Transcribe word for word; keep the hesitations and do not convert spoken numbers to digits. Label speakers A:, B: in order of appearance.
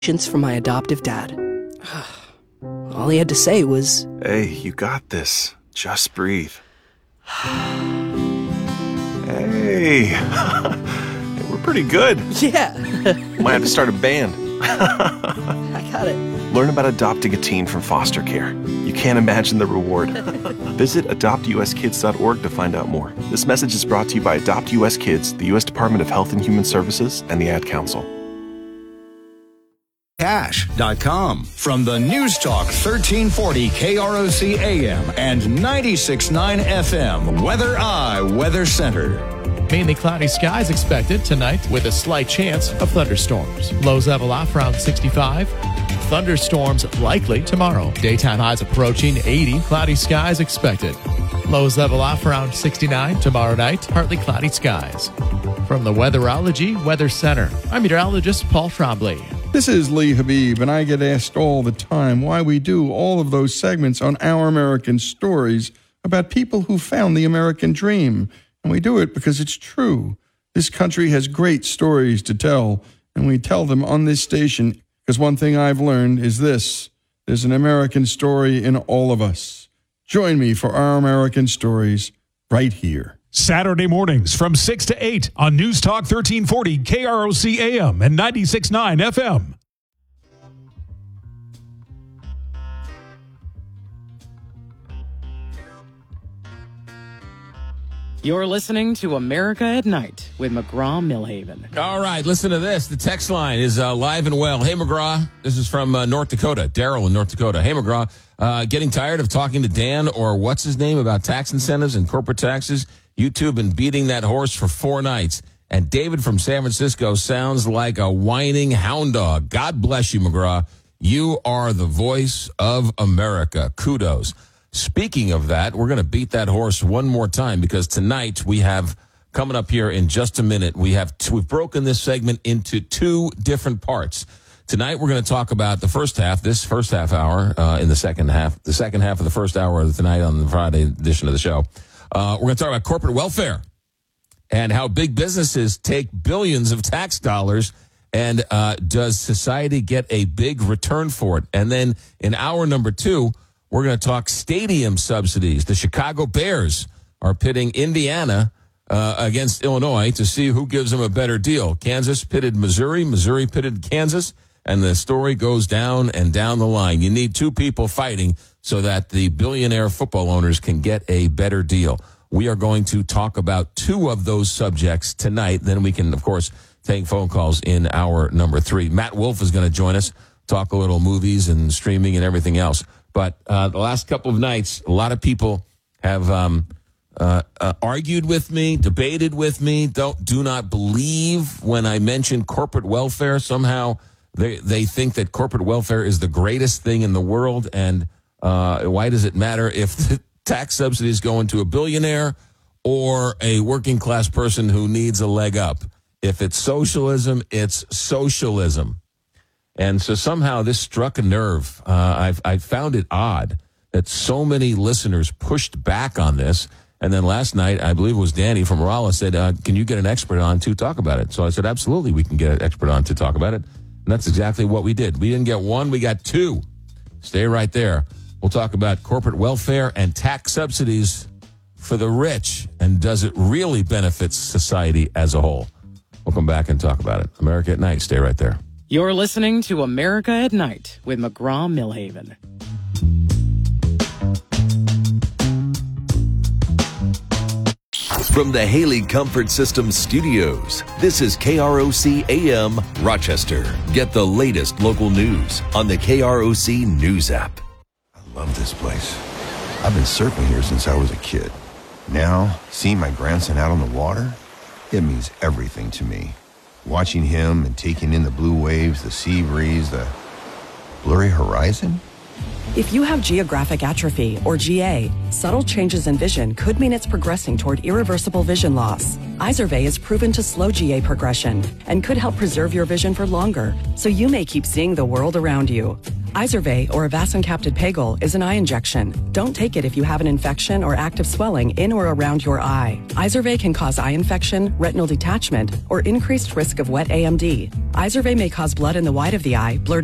A: from my adoptive dad. All he had to say was,
B: "Hey, you got this. Just breathe." Hey, we're pretty good.
A: Yeah.
B: Might have to start a band.
A: I got it.
B: Learn about adopting a teen from foster care. You can't imagine the reward. Visit adopt u s kids dot org to find out more. This message is brought to you by Adopt U S Kids, the U S Department of Health and Human Services, and the Ad Council.
C: Cash dot com from the News Talk thirteen forty K R O C A M and ninety-six point nine F M Weather Eye Weather Center.
D: Mainly cloudy skies expected tonight with a slight chance of thunderstorms. Lows level off around sixty-five. Thunderstorms likely tomorrow. Daytime highs approaching eighty. Cloudy skies expected. Lows level off around sixty-nine. Tomorrow night, partly cloudy skies. From the Weatherology Weather Center, I'm meteorologist Paul Trombley.
E: This is Lee Habib, and I get asked all the time why we do all of those segments on Our American Stories about people who found the American dream. And we do it because it's true. This country has great stories to tell, and we tell them on this station because one thing I've learned is this: there's an American story in all of us. Join me for Our American Stories right here.
F: Saturday mornings from six to eight on News Talk thirteen forty K R O C A M and ninety-six point nine F M.
G: You're listening to America at Night with McGraw-Millhaven.
H: All right, listen to this. The text line is uh, live and well. Hey, McGraw. This is from uh, North Dakota. Daryl in North Dakota. Hey, McGraw. Uh, getting tired of talking to Dan or what's his name about tax incentives and corporate taxes? You two have been beating that horse for four nights. And David from San Francisco sounds like a whining hound dog. God bless you, McGraw. You are the voice of America. Kudos. Speaking of that, we're going to beat that horse one more time because tonight we have, coming up here in just a minute, we have two, we've broken this segment into two different parts. Tonight we're going to talk about the first half, this first half hour, uh, in the second half, the second half of the first hour of tonight on the Friday edition of the show. Uh, we're going to talk about corporate welfare and how big businesses take billions of tax dollars, and uh, does society get a big return for it? And then in hour number two, we're going to talk stadium subsidies. The Chicago Bears are pitting Indiana uh, against Illinois to see who gives them a better deal. Kansas pitted Missouri, Missouri pitted Kansas, and the story goes down and down the line. You need two people fighting so that the billionaire football owners can get a better deal. We are going to talk about two of those subjects tonight. Then we can, of course, take phone calls in hour number three. Matt Wolf is going to join us, talk a little movies and streaming and everything else. But uh, the last couple of nights, a lot of people have um, uh, uh, argued with me, debated with me, don't do not believe when I mention corporate welfare. Somehow they they think that corporate welfare is the greatest thing in the world, and uh, why does it matter if the tax subsidies go into a billionaire or a working class person who needs a leg up? If it's socialism, it's socialism. And so somehow this struck a nerve. Uh, I've, I found it odd that so many listeners pushed back on this. And then last night, I believe it was Danny from Raleigh said, uh, can you get an expert on to talk about it? So I said, absolutely, we can get an expert on to talk about it. And that's exactly what we did. We didn't get one, we got two. Stay right there. We'll talk about corporate welfare and tax subsidies for the rich. And does it really benefit society as a whole? We'll come back and talk about it. America at Night. Stay right there.
G: You're listening to America at Night with McGraw-Millhaven.
I: From the Haley Comfort Systems studios, this is K R O C A M Rochester. Get the latest local news on the K R O C News app.
J: I love this place. I've been surfing here since I was a kid. Now, seeing my grandson out on the water, it means everything to me. Watching him and taking in the blue waves, the sea breeze, the blurry horizon.
K: If you have geographic atrophy, or G A, subtle changes in vision could mean it's progressing toward irreversible vision loss. Izervay is proven to slow G A progression and could help preserve your vision for longer, so you may keep seeing the world around you. Izervay, or avastin-capted Pagel, is an eye injection. Don't take it if you have an infection or active swelling in or around your eye. Izervay can cause eye infection, retinal detachment, or increased risk of wet A M D. Izervay may cause blood in the white of the eye, blurred